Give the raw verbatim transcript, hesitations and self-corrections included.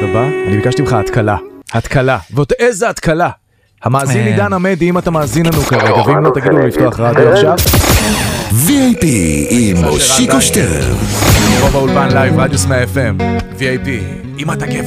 הבא, אני ביקשתי ממך התקלה. התקלה. ועוד איזה התקלה. המאזין עידן עמדי, אם אתה מאזין לנו כרגע, ואם לא תגידו לו לפתוח רדיו עכשיו. וי איי פי עם מושיקו שטרן. פה באולפן לייב, רדיוס מאה אף אם. וי איי פי, אם אתה גבר.